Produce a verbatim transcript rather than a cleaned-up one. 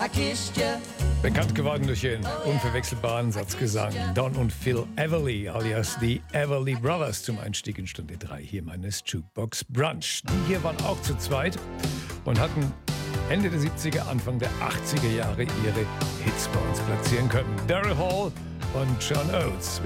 I kissed you. Bekannt geworden durch ihren unverwechselbaren Satzgesang. Don und Phil Everly, alias die Everly Brothers, zum Einstieg in Stunde drei hier meines Jukebox Brunch. Die hier waren auch zu zweit und hatten Ende der siebziger, Anfang der achtziger Jahre ihre Hits bei uns platzieren können. Daryl Hall und John Oates.